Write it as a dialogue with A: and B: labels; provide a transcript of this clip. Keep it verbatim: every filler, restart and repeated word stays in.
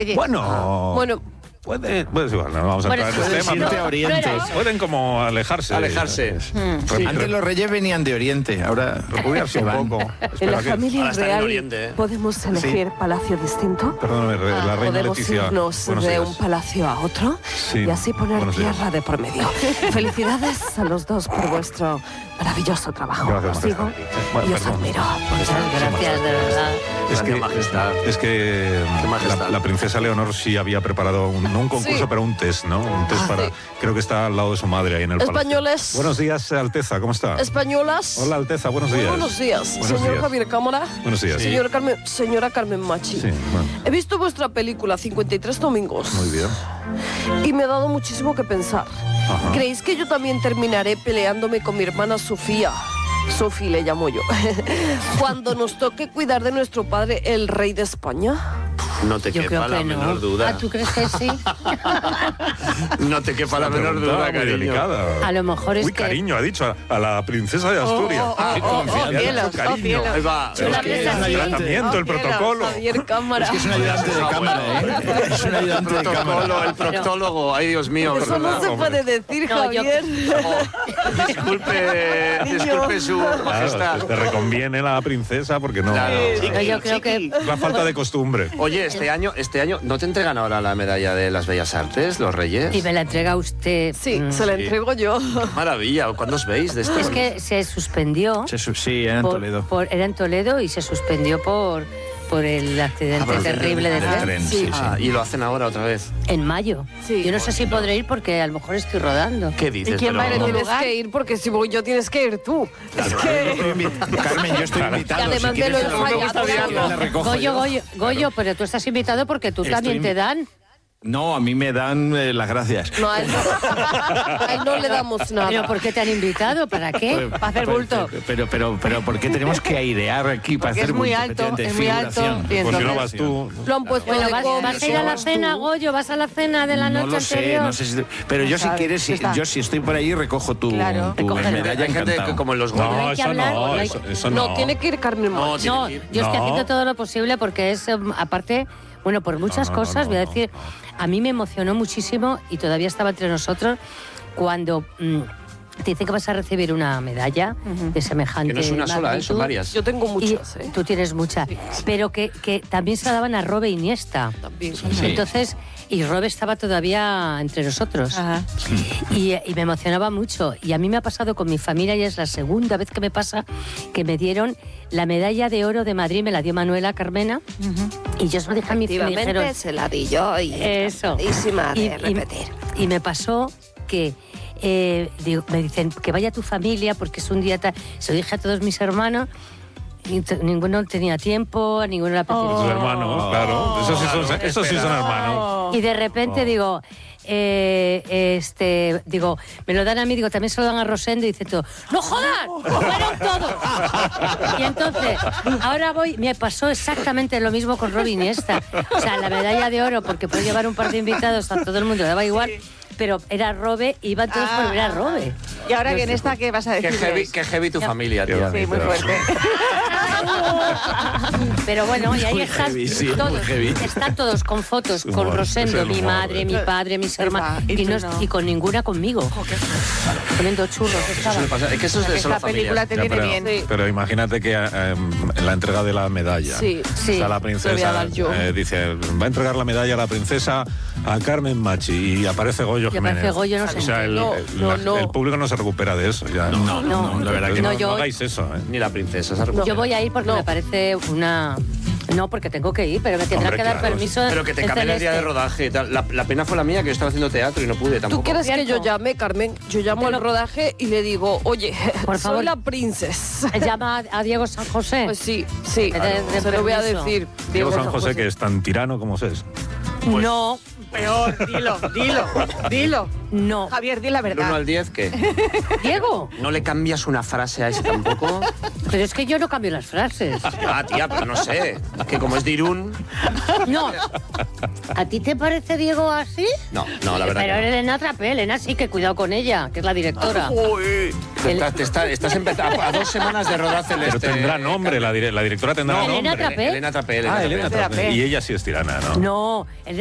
A: Bueno...
B: Bueno...
A: Puede, pues igual, no vamos a
C: bueno,
A: entrar en este tema.
D: Pero,
A: Oriente. Pueden como alejarse.
D: Alejarse.
A: Mm.
D: Sí. Antes los reyes venían de Oriente, ahora
A: refugiarse un poco.
B: En la
A: que...
B: familia real Oriente, ¿eh? podemos elegir sí. palacio distinto.
A: Perdóname, la reina
B: podemos
A: Leticia.
B: Irnos de días. un palacio a otro sí. y así poner Buenos tierra días. de por medio. Felicidades a los dos por vuestro maravilloso trabajo.
A: Gracias,
B: os digo bueno, y os
A: perdón.
B: admiro.
C: Muchas gracias, de verdad.
A: Es que,
D: majestad.
A: Es que la, la princesa Leonor sí había preparado un, no un concurso, sí. pero un test, ¿no? Un test ah, para... Sí. Creo que está al lado de su madre ahí en el
B: Españoles.
A: palacio. Buenos días, Alteza, ¿cómo está?
B: Españolas.
A: Hola, Alteza, buenos días.
B: Buenos días.
A: Buenos
B: Señor
A: días.
B: Javier Cámara.
A: Buenos días.
B: Sí. Señora, Carmen, señora Carmen Machi.
A: Sí, bueno.
B: He visto vuestra película cincuenta y tres domingos.
A: Muy bien.
B: Y me ha dado muchísimo que pensar. Ajá. ¿Creéis que yo también terminaré peleándome con mi hermana Sofía? Sofi le llamo yo. Cuando nos toque cuidar de nuestro padre, el rey de España.
D: No te
C: yo
D: quepa la
C: no.
D: menor duda.
C: ¿Ah, tú crees que sí?
D: No te quepa la menor duda, cariño.
A: Delicada.
C: A lo mejor es
A: Uy,
C: que...
A: cariño, ha dicho a, a la princesa de Asturias.
B: Oh, oh, oh,
A: Qué
B: oh,
A: confianza.
B: oh, cielos,
A: cariño.
B: oh, cielos.
D: Ahí va.
A: Es que es el tratamiento, el protocolo.
B: Javier Cámara.
D: Es que es un ayudante de cámara, ¿eh? Es un ayudante de cámara. El proctólogo, ay Dios mío.
B: Eso no se puede decir, no, Javier.
D: Yo... Oh, disculpe, disculpe su majestad.
A: Claro, te reconviene la princesa porque no...
D: Claro.
C: No, yo creo que...
A: La falta de costumbre.
D: Oye, este año, este año, ¿no te entregan ahora la medalla de las Bellas Artes, los Reyes?
C: Y me la entrega usted.
B: Sí, mm. se la entrego yo.
D: Maravilla, ¿cuándo os veis de esto?
C: Es que se suspendió.
D: Se, sí, era en
C: por,
D: Toledo.
C: Por, era en Toledo y se suspendió por... por el accidente ah, terrible del, del tren.
D: Sí. Sí, sí. Ah, y lo hacen ahora otra vez.
C: En mayo. Sí. Yo no sé si podré ir porque a lo mejor estoy rodando.
D: ¿Qué dices?
B: ¿Y quién va a ir?
D: No.
B: Tienes que ir porque si voy yo tienes que ir tú.
D: Claro,
B: es que...
D: yo Carmen, yo estoy invitado.
B: Y además si de lo
C: ensayado. Goyo, Goyo, Goyo, pero tú estás invitado porque tú estoy también te dan.
D: No, a mí me dan eh, las gracias.
B: No, a él, a él no le damos nada.
C: ¿Pero por qué te han invitado? ¿Para qué?
D: Pues,
C: ¿Para hacer bulto?
D: Pero, pero, pero, pero ¿por qué tenemos que airear aquí para
B: porque
D: hacer
B: es muy
D: bulto?
B: alto, es muy alto.
A: Pues si no vas tú...
B: Lo han puesto
C: bueno,
B: de
C: vas,
B: comer,
C: vas a ir a la cena, Goyo, vas a la cena de la
D: no
C: noche
D: lo sé,
C: anterior.
D: No sé si... Pero yo si quieres, si, yo si estoy por ahí recojo tu,
C: claro,
D: tu medalla encantado.
E: Como en los
A: No,
C: no, hay que
A: eso,
C: hablar,
A: no,
C: no hay...
A: eso, eso no.
B: No, tiene que ir Carmen Machi.
C: No, yo estoy
A: no.
C: haciendo todo lo posible porque es, um, aparte... Bueno, por muchas
A: no, no,
C: cosas,
A: no, no,
C: voy a decir, a mí me emocionó muchísimo y todavía estaba entre nosotros cuando mmm, te dicen que vas a recibir una medalla uh-huh. de semejante
E: que no es una
C: magnitud.
E: sola, ¿eh? Son varias.
B: Yo tengo muchas, ¿eh?
C: Tú tienes muchas, sí. Pero que, que también se la daban a Robe Iniesta.
B: También.
C: Sí. Entonces, y Robe estaba todavía entre nosotros. Ajá. Y, y me emocionaba mucho. Y a mí me ha pasado con mi familia y es la segunda vez que me pasa que me dieron la medalla de oro de Madrid, me la dio Manuela Carmena, uh-huh. y yo se lo dije a mi familia.
B: Me dijeron, se la di yo y
C: eso.
B: De
C: y,
B: repetir.
C: Y, y me pasó que eh, digo, me dicen que vaya tu familia porque es un día tal. Se lo dije a todos mis hermanos. Y t- ninguno tenía tiempo, a ninguno le apetecía.
A: Oh. Sus hermanos, claro. Esos sí son, claro, esos sí son hermanos.
C: Y de repente oh. digo, eh, este, digo, me lo dan a mí, digo, también se lo dan a Rosendo y dice todo, ¡no jodan! ¡Fueron todos! Y entonces, ahora voy, me pasó exactamente lo mismo con Robin Iniesta. O sea, la medalla de oro, porque puedo llevar un par de invitados, a todo el mundo le daba igual. Pero era Robe, iban todos ah, por ver a Robe.
F: Y ahora que en esta, ¿qué vas a decir?
E: Qué heavy, qué heavy tu ya. familia, tía.
F: Sí, muy fuerte.
C: Pero bueno, y ahí están
D: heavy, sí,
C: todos, están todos con fotos, con humor, Rosendo, mi madre, mi padre, mis hermanos, y, no, no. y con ninguna conmigo. Poniendo churros.
E: Es que eso es de
F: esta película te viene
A: pero,
F: bien.
A: Sí. Pero imagínate que eh, en la entrega de la medalla,
B: sí, sí.
A: o sea, la princesa eh, dice, va a entregar la medalla a la princesa a Carmen Machi y aparece Goyo Jiménez.
C: Goyo, no sé.
A: O sea, el,
B: no,
A: el,
B: no,
A: la,
B: no.
A: el público no se recupera de eso. Ya.
D: No, no, no, no, la verdad que
A: no,
D: no,
A: yo, no hagáis eso. ¿eh?
E: Ni la princesa se recupera.
C: Yo voy a ir porque no. me parece una... No, porque tengo que ir, pero me tendrá
A: Hombre,
C: que dar
A: claro,
C: permiso.
E: Pero que te cambien el día de rodaje. La, la pena fue la mía, que yo estaba haciendo teatro y no pude tampoco.
B: ¿Tú quieres que yo llame, Carmen? Yo llamo al rodaje y le digo, oye, por favor, soy la princesa.
C: ¿Llama a Diego San José?
B: Pues sí, sí,
C: de, de, de
B: se lo voy a decir.
A: Diego, Diego San José, José, que es tan tirano como es.
C: Pues, no.
F: Peor, dilo, dilo, dilo.
C: No.
F: Javier, di la
E: ¿Del uno
F: verdad.
E: al diez qué?
C: ¿Diego?
E: ¿No le cambias una frase a ese tampoco?
C: Pero es que yo no cambio las frases.
E: Ah, tía, pero no sé. Que como es de Irún...
C: No. ¿A ti te parece Diego así?
E: No, no, la verdad
C: Pero
E: que no.
C: Elena Trapel, Elena sí, que cuidado con ella, que es la directora.
E: Uy, te, está- te está- estás empezando a dos semanas de rodaje
A: Pero tendrá nombre, la, dire- la directora tendrá
C: No, Elena
A: nombre.
C: Trapel.
E: Elena Trapel.
A: Ah,
E: Elena
A: Elena
E: Trapel.
A: Trapel. Y ella sí es tirana, ¿no?
C: No,